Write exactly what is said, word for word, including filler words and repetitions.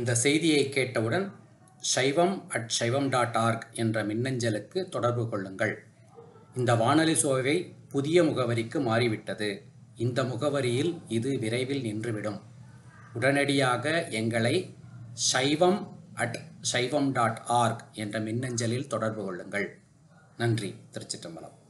இந்த செய்தியை கேட்டவுடன் சைவம் அட் சைவம் டாட் ஆர்க் என்ற மின்னஞ்சலுக்கு தொடர்பு கொள்ளுங்கள். இந்த வானொலி சோவை புதிய முகவரிக்கு மாறிவிட்டது. இந்த முகவரியில் இது விரைவில் நின்றுவிடும். உடனடியாக எங்களை சைவம் அட் சைவம் டாட் ஆர்க் என்ற மின்னஞ்சலில் தொடர்பு கொள்ளுங்கள். நன்றி. திருச்சிற்றம்பலம்.